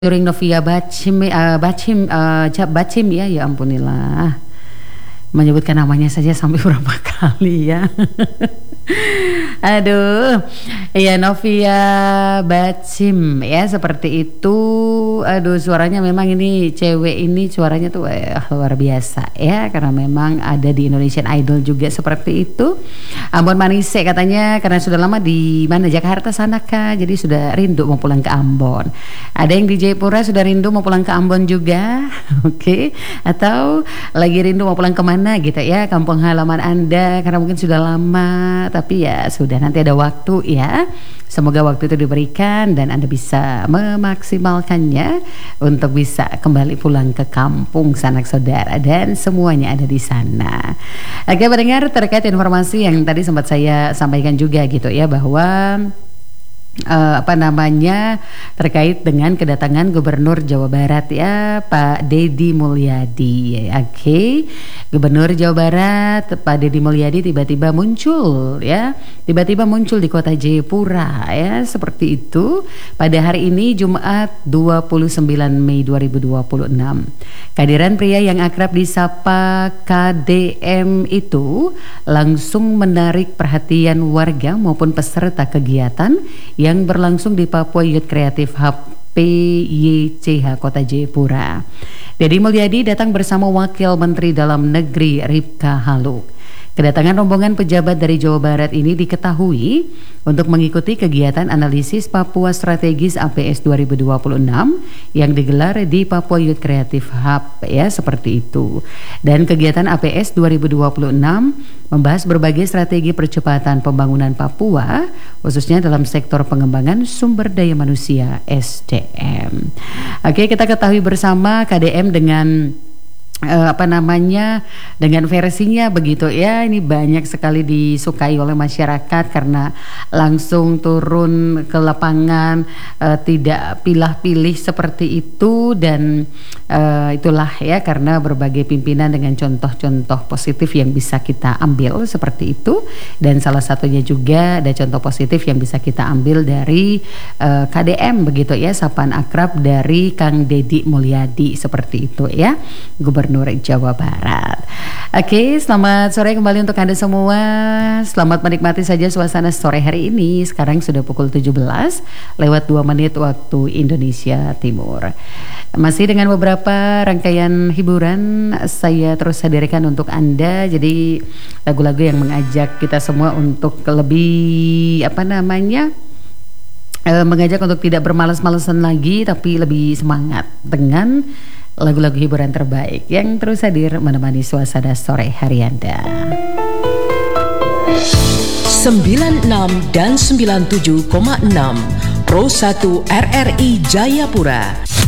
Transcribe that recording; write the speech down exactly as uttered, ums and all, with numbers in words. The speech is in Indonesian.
During Novia Bachim, uh, Bachim, uh, Bachim ya, ya ampunilah, menyebutkan namanya saja sampai berapa kali ya. Aduh, ya Novia Bachim ya seperti itu. Aduh, suaranya memang ini cewek ini suaranya tuh eh, luar biasa ya, karena memang ada di Indonesian Idol juga seperti itu. Ambon Manise katanya karena sudah lama di mana Jakarta sana kah, jadi sudah rindu mau pulang ke Ambon. Ada yang di Jayapura sudah rindu mau pulang ke Ambon juga, oke? Okay. Atau lagi rindu mau pulang kemana gitu ya, kampung halaman Anda karena mungkin sudah lama, tapi ya sudah, nanti ada waktu ya. Semoga waktu itu diberikan dan Anda bisa memaksimalkannya untuk bisa kembali pulang ke kampung sanak saudara dan semuanya ada di sana. Oke pendengar, terkait informasi yang tadi sempat saya sampaikan juga gitu ya, bahwa Uh, apa namanya terkait dengan kedatangan Gubernur Jawa Barat ya, Pak Deddy Mulyadi. Oke, okay. Gubernur Jawa Barat Pak Deddy Mulyadi tiba-tiba muncul ya, tiba-tiba muncul di kota Jayapura ya, seperti itu pada hari ini Jumat dua puluh sembilan Mei dua ribu dua puluh enam. Kehadiran pria yang akrab disapa K D M itu langsung menarik perhatian warga maupun peserta kegiatan yang berlangsung di Papua Youth Creative Hub P Y C H Kota Jayapura. Deddy Mulyadi datang bersama Wakil Menteri Dalam Negeri Ripka Haluk. Kedatangan rombongan pejabat dari Jawa Barat ini diketahui untuk mengikuti kegiatan analisis Papua Strategis A P S dua ribu dua puluh enam yang digelar di Papua Youth Creative Hub ya, seperti itu. Dan kegiatan A P S dua ribu dua puluh enam membahas berbagai strategi percepatan pembangunan Papua, khususnya dalam sektor pengembangan sumber daya manusia S D M. Oke, kita ketahui bersama K D M dengan Uh, apa namanya dengan versinya begitu ya, ini banyak sekali disukai oleh masyarakat karena langsung turun ke lapangan, uh, tidak pilah-pilih seperti itu, dan uh, itulah ya karena berbagai pimpinan dengan contoh-contoh positif yang bisa kita ambil seperti itu, dan salah satunya juga ada contoh positif yang bisa kita ambil dari uh, K D M begitu ya, sapaan akrab dari Kang Deddy Mulyadi seperti itu ya, Gubernur Nur Jawa Barat. Oke, selamat sore kembali untuk Anda semua. Selamat menikmati saja suasana sore hari ini. Sekarang sudah pukul tujuh belas lewat dua menit waktu Indonesia Timur. Masih dengan beberapa rangkaian hiburan saya terus hadirkan untuk Anda. Jadi lagu-lagu yang mengajak kita semua untuk lebih apa namanya? Eh, mengajak untuk tidak bermalas-malasan lagi, tapi lebih semangat dengan lagu-lagu hiburan terbaik yang terus hadir menemani suasana sore hari Anda. sembilan puluh enam dan sembilan puluh tujuh koma enam Pro satu R R I Jayapura.